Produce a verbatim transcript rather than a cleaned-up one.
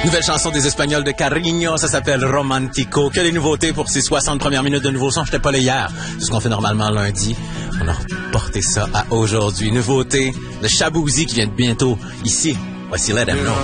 Nouvelle chanson des Espagnols de Carigno, ça s'appelle Romantico. Que les nouveautés pour ces soixante premières minutes de nouveaux sons? J'étais pas là hier. C'est ce qu'on fait normalement lundi. On a reporté ça à aujourd'hui. Nouveauté de Shaboozey qui vient de bientôt ici. Voici Let Them Know.